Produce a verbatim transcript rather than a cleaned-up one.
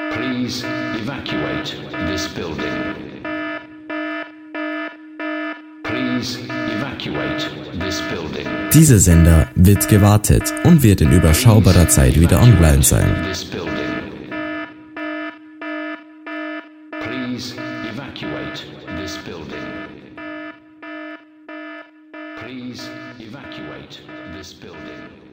Please evacuate this building. Please evacuate this building. Dieser Sender wird gewartet und wird in überschaubarer Zeit wieder online sein. Please evacuate this building. Please evacuate this building.